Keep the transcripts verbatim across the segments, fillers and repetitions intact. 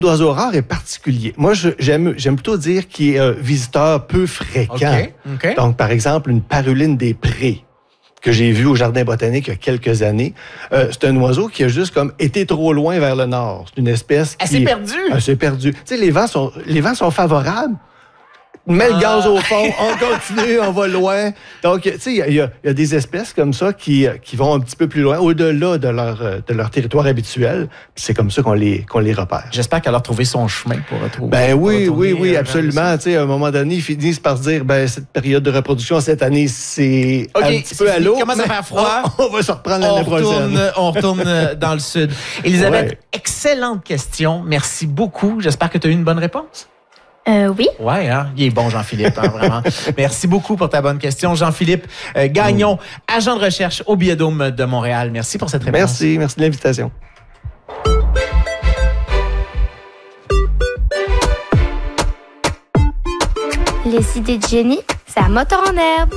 d'oiseau rare est particulier. Moi, je, j'aime, j'aime plutôt dire qu'il est un visiteur peu fréquent. Okay, okay. Donc, par exemple, une paruline des prés que j'ai vue au Jardin botanique il y a quelques années. Euh, c'est un oiseau qui a juste comme été trop loin vers le nord. C'est une espèce qui... Elle s'est perdue? Elle s'est perdue. Tu sais, les vents sont, les vents sont favorables. Mets le gaz au fond, on continue, on va loin. Donc, tu sais, il y, y, y a des espèces comme ça qui, qui vont un petit peu plus loin, au-delà de leur, de leur territoire habituel. Puis c'est comme ça qu'on les, qu'on les repère. J'espère qu'elle a retrouvé son chemin pour retrouver. Ben oui, oui, oui, absolument. Tu sais, à un moment donné, ils finissent par se dire, ben cette période de reproduction cette année, c'est okay, un petit peu à l'eau. Il commence à faire froid. On, on va se reprendre l'année prochaine. On retourne dans le sud. Élisabeth, ouais. Excellente question. Merci beaucoup. J'espère que tu as eu une bonne réponse. Euh, oui. Ouais, hein? Il est bon, Jean-Philippe, hein, vraiment. Merci beaucoup pour ta bonne question. Jean-Philippe euh, Gagnon, mmh. agent de recherche au Biodôme de Montréal. Merci pour cette réponse. Merci, merci de l'invitation. Les idées de génie, c'est à moteur en herbe.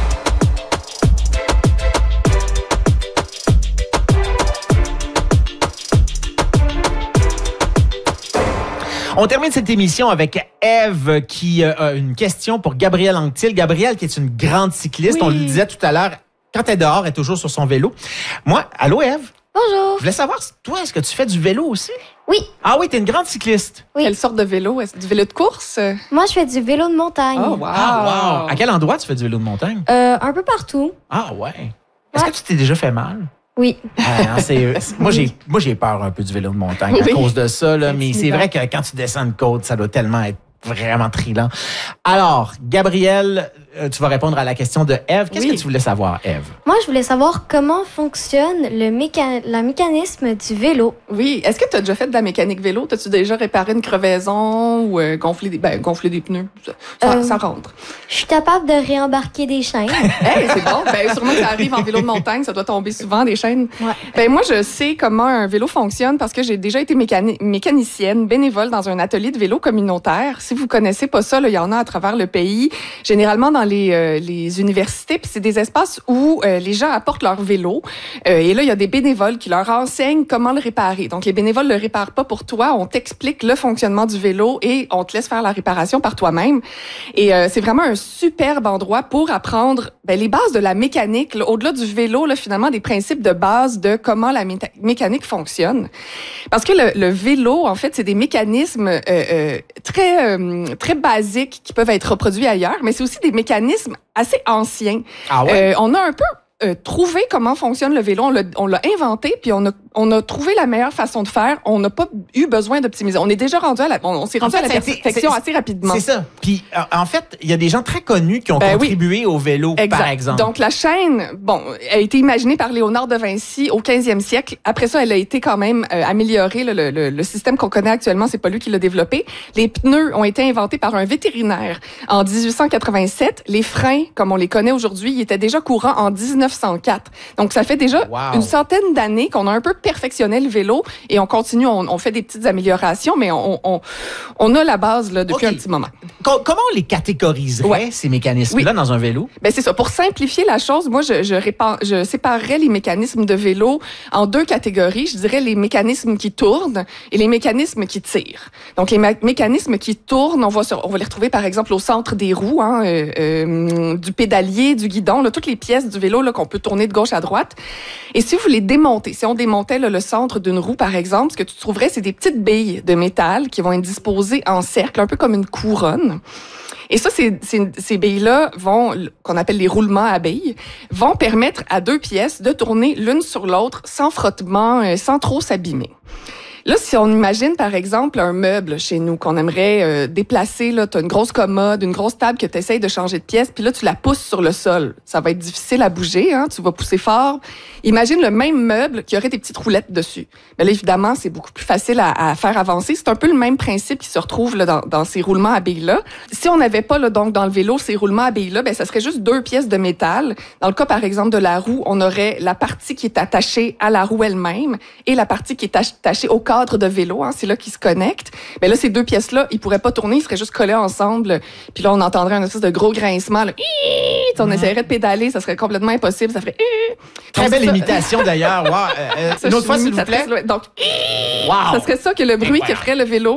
On termine cette émission avec Ève qui a une question pour Gabrielle Anctil. Gabrielle qui est une grande cycliste. Oui. On le disait tout à l'heure, quand elle est dehors, elle est toujours sur son vélo. Moi, allô Ève? Bonjour. Je voulais savoir, toi, est-ce que tu fais du vélo aussi? Oui. Ah oui, t'es une grande cycliste. Oui. Quelle sorte de vélo? Est-ce du vélo de course? Moi, je fais du vélo de montagne. Oh, wow. Ah, wow. À quel endroit tu fais du vélo de montagne? Euh, un peu partout. Ah ouais. Est-ce Ouais. que tu t'es déjà fait mal? Oui. Ah, c'est, moi, j'ai, moi, j'ai peur un peu du vélo de montagne à Oui. cause de ça, là, mais c'est Intimidant. vrai que quand tu descends une côte, ça doit tellement être vraiment trillant. Alors, Gabrielle, euh, tu vas répondre à la question de Ève. Qu'est-ce Oui. que tu voulais savoir, Ève? Moi, je voulais savoir comment fonctionne le, méca... le mécanisme du vélo. Oui. Est-ce que tu as déjà fait de la mécanique vélo? T'as-tu déjà réparé une crevaison ou euh, gonflé, des, ben, gonflé des pneus? Ça, ça, Euh, ça rentre. Je suis capable de réembarquer des chaînes. Hey, c'est bon. Ben, sûrement que ça arrive en vélo de montagne. Ça doit tomber souvent, des chaînes. Ouais. Ben, moi, je sais comment un vélo fonctionne parce que j'ai déjà été mécani- mécanicienne, bénévole dans un atelier de vélo communautaire. Si vous connaissez pas ça, là, il y en a à travers le pays, généralement dans les, euh, les universités. Puis c'est des espaces où euh, les gens apportent leur vélo. Euh, et là, il y a des bénévoles qui leur enseignent comment le réparer. Donc, les bénévoles le réparent pas pour toi. On t'explique le fonctionnement du vélo et on te laisse faire la réparation par toi-même. Et euh, c'est vraiment un superbe endroit pour apprendre ben, les bases de la mécanique, là, au-delà du vélo, là, finalement, des principes de base de comment la méta- mécanique fonctionne. Parce que le, le vélo, en fait, c'est des mécanismes euh, euh, très, euh, très basiques qui peuvent être reproduits ailleurs, mais c'est aussi des mécanismes assez anciens. Ah ouais? Euh, on a un peu euh, trouvé comment fonctionne le vélo. On l'a, on l'a inventé, puis on a, on a trouvé la meilleure façon de faire. On n'a pas eu besoin d'optimiser. On est déjà rendu à la, on, on s'est rendu En fait, à la ça a été- perfection c'est- assez rapidement. C'est ça. Puis, euh, en fait, il y a des gens très connus qui ont Ben oui. contribué au vélo, Exact. par exemple. Donc, la chaîne, bon, a été imaginée par Léonard de Vinci au quinzième siècle. Après ça, elle a été quand même euh, améliorée. là. Le, le, le système qu'on connaît actuellement, c'est pas lui qui l'a développé. Les pneus ont été inventés par un vétérinaire en dix-huit cent quatre-vingt-sept. Les freins, comme on les connaît aujourd'hui, ils étaient déjà courants en dix-neuf cent quatre. Donc, ça fait déjà Wow. une centaine d'années qu'on a un peu perfectionné le vélo et on continue, on, on fait des petites améliorations, mais on, on, on a la base là, depuis OK. un petit moment. Co- comment on les catégoriserait, Ouais. ces mécanismes-là, Oui. dans un vélo? Ben c'est ça. Pour simplifier la chose, moi, je, je, répa- je séparerais les mécanismes de vélo en deux catégories. Je dirais les mécanismes qui tournent et les mécanismes qui tirent. Donc, les ma- mécanismes qui tournent, on va, sur- on va les retrouver, par exemple, au centre des roues, hein, euh, euh, du pédalier, du guidon, là, toutes les pièces du vélo là, qu'on peut tourner de gauche à droite. Et si vous les démontez, si on démontait là, le centre d'une roue, par exemple, ce que tu trouverais, c'est des petites billes de métal qui vont être disposées en cercle, un peu comme une couronne. Et ça, ces, ces, ces billes-là vont, qu'on appelle les roulements à billes, vont permettre à deux pièces de tourner l'une sur l'autre sans frottement, euh, sans trop s'abîmer. Là, si on imagine, par exemple, un meuble chez nous qu'on aimerait euh, déplacer, là, tu as une grosse commode, une grosse table que tu essayes de changer de pièce, puis là, tu la pousses sur le sol. Ça va être difficile à bouger, hein, tu vas pousser fort. Imagine le même meuble qui aurait des petites roulettes dessus. Mais là, évidemment, c'est beaucoup plus facile à, à faire avancer. C'est un peu le même principe qui se retrouve là, dans, dans ces roulements à billes-là. Si on n'avait pas, là, donc, dans le vélo, ces roulements à billes-là, ben, ça serait juste deux pièces de métal. Dans le cas, par exemple, de la roue, on aurait la partie qui est attachée à la roue elle-même et la partie qui est attachée au cadre de vélo, hein, c'est là qu'ils se connectent. Mais là, ces deux pièces-là, ils pourraient pas tourner, ils seraient juste collés ensemble. Puis là, on entendrait un espèce de gros grincement. Là. On Mm. essaierait de pédaler, ça serait complètement impossible. Ça ferait... Très Donc, belle ça- imitation, d'ailleurs. Wow. Euh, euh, Ça, une je autre fois, suis s'il vous plaît. imitatrice, ouais. Donc, Wow. ça serait ça que le bruit que Incroyable. ferait le vélo